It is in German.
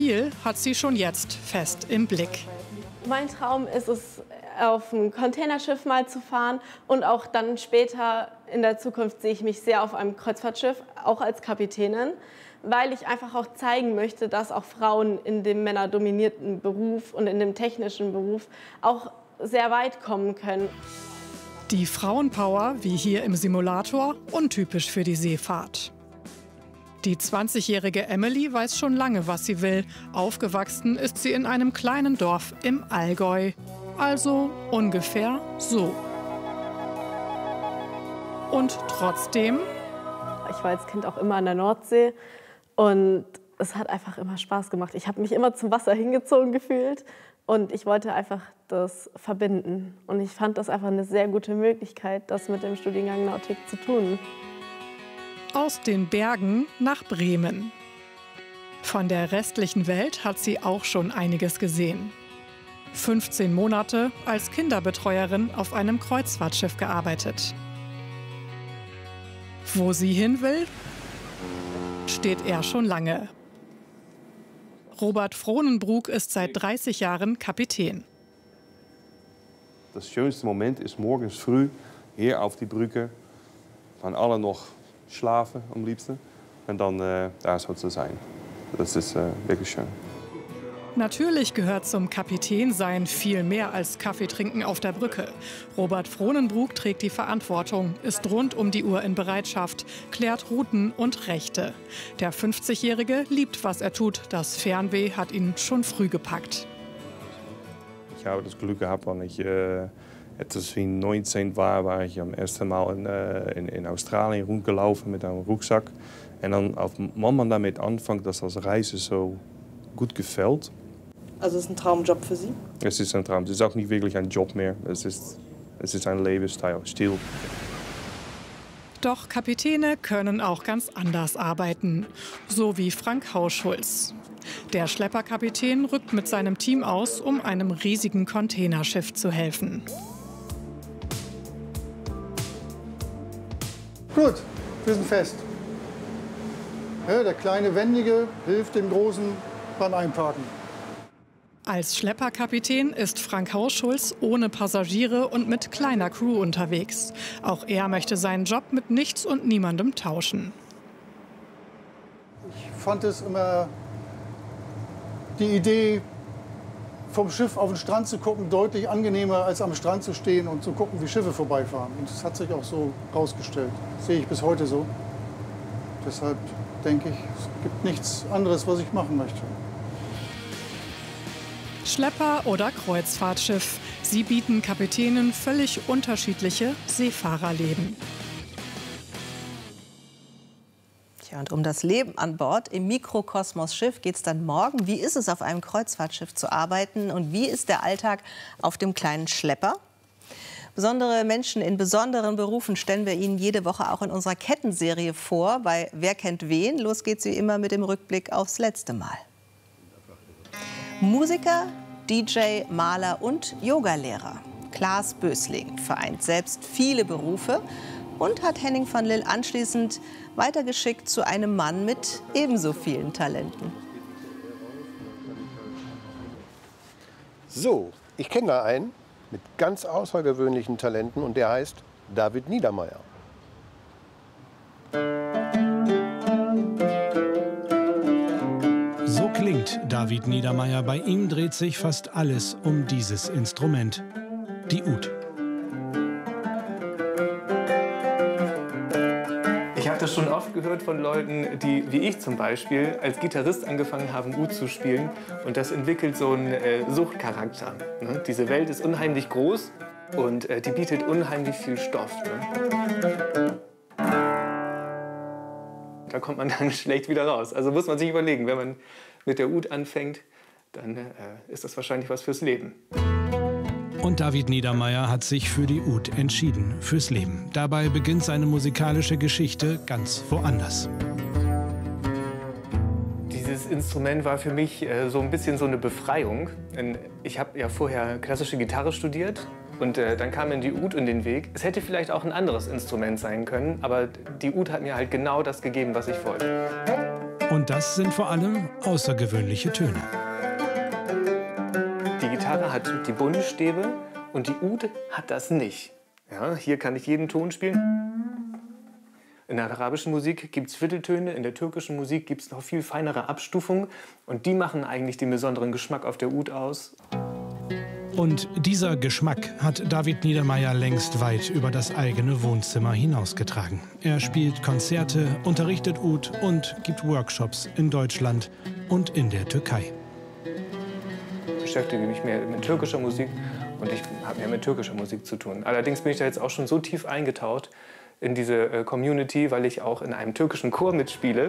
Ziel hat sie schon jetzt fest im Blick. Mein Traum ist es, auf ein Containerschiff mal zu fahren und auch dann später in der Zukunft sehe ich mich sehr auf einem Kreuzfahrtschiff, auch als Kapitänin, weil ich einfach auch zeigen möchte, dass auch Frauen in dem männerdominierten Beruf und in dem technischen Beruf auch sehr weit kommen können. Die Frauenpower, wie hier im Simulator, untypisch für die Seefahrt. Die 20-jährige Emily weiß schon lange, was sie will. Aufgewachsen ist sie in einem kleinen Dorf im Allgäu. Also ungefähr so. Und trotzdem? Ich war als Kind auch immer an der Nordsee und es hat einfach immer Spaß gemacht. Ich habe mich immer zum Wasser hingezogen gefühlt und ich wollte einfach das verbinden. Und ich fand das einfach eine sehr gute Möglichkeit, das mit dem Studiengang Nautik zu tun. Aus den Bergen nach Bremen. Von der restlichen Welt hat sie auch schon einiges gesehen. 15 Monate als Kinderbetreuerin auf einem Kreuzfahrtschiff gearbeitet. Wo sie hin will, steht er schon lange. Robert Frohnenbruck ist seit 30 Jahren Kapitän. Das schönste Moment ist morgens früh hier auf die Brücke, wann alle noch schlafen am liebsten und dann da so zu sein. Das ist wirklich schön. Natürlich gehört zum Kapitänsein viel mehr als Kaffee trinken auf der Brücke. Robert Frohnenbruck trägt die Verantwortung, ist rund um die Uhr in Bereitschaft, klärt Routen und Rechte. Der 50-Jährige liebt, was er tut. Das Fernweh hat ihn schon früh gepackt. Ich habe das Glück gehabt, als ich etwas wie 19 war ich am ersten Mal in Australien rundgelaufen mit einem Rucksack. Und dann, wenn man damit anfängt, dass das Reisen so gut gefällt. Also es ist ein Traumjob für Sie? Es ist ein Traum. Es ist auch nicht wirklich ein Job mehr. Es ist ein Lebensstil. Doch Kapitäne können auch ganz anders arbeiten. So wie Frank Hauschulz. Der Schlepperkapitän rückt mit seinem Team aus, um einem riesigen Containerschiff zu helfen. Gut, wir sind fest. Ja, der kleine Wendige hilft dem Großen beim Einparken. Als Schlepperkapitän ist Frank Hauschulz ohne Passagiere und mit kleiner Crew unterwegs. Auch er möchte seinen Job mit nichts und niemandem tauschen. Ich fand es immer die Idee, vom Schiff auf den Strand zu gucken, deutlich angenehmer, als am Strand zu stehen und zu gucken, wie Schiffe vorbeifahren. Und das hat sich auch so herausgestellt. Das sehe ich bis heute so. Deshalb denke ich, es gibt nichts anderes, was ich machen möchte. Schlepper oder Kreuzfahrtschiff. Sie bieten Kapitänen völlig unterschiedliche Seefahrerleben. Tja, und um das Leben an Bord im Mikrokosmos-Schiff geht es dann morgen. Wie ist es, auf einem Kreuzfahrtschiff zu arbeiten und wie ist der Alltag auf dem kleinen Schlepper? Besondere Menschen in besonderen Berufen stellen wir Ihnen jede Woche auch in unserer Kettenserie vor. Bei Wer kennt wen? Los geht's wie immer mit dem Rückblick aufs letzte Mal. Musiker, DJ, Maler und Yogalehrer. Klaas Bösling vereint selbst viele Berufe und hat Henning van Lill anschließend weitergeschickt zu einem Mann mit ebenso vielen Talenten. So, ich kenne da einen mit ganz außergewöhnlichen Talenten und der heißt David Niedermeyer. So klingt David Niedermeyer. Bei ihm dreht sich fast alles um dieses Instrument, die Ud. Ich habe das schon oft gehört von Leuten, die, wie ich zum Beispiel, als Gitarrist angefangen haben, Ud zu spielen. Und das entwickelt so einen Suchtcharakter. Ne? Diese Welt ist unheimlich groß und die bietet unheimlich viel Stoff. Ne? Da kommt man dann schlecht wieder raus. Also muss man sich überlegen, wenn man mit der Ud anfängt, dann ist das wahrscheinlich was fürs Leben. Und David Niedermeyer hat sich für die Ud entschieden, fürs Leben. Dabei beginnt seine musikalische Geschichte ganz woanders. Dieses Instrument war für mich so ein bisschen so eine Befreiung. Ich habe ja vorher klassische Gitarre studiert und dann kam mir die Ud in den Weg. Es hätte vielleicht auch ein anderes Instrument sein können, aber die Ud hat mir halt genau das gegeben, was ich wollte. Und das sind vor allem außergewöhnliche Töne. Die Gitarre hat die Buntstäbe und die Ud hat das nicht. Ja, hier kann ich jeden Ton spielen. In der arabischen Musik gibt es Vierteltöne, in der türkischen Musik gibt es noch viel feinere Abstufungen. Und die machen eigentlich den besonderen Geschmack auf der Ud aus. Und dieser Geschmack hat David Niedermeyer längst weit über das eigene Wohnzimmer hinausgetragen. Er spielt Konzerte, unterrichtet Ud und gibt Workshops in Deutschland und in der Türkei. Ich beschäftige mich mehr mit türkischer Musik und ich habe mehr mit türkischer Musik zu tun. Allerdings bin ich da jetzt auch schon so tief eingetaucht in diese Community, weil ich auch in einem türkischen Chor mitspiele.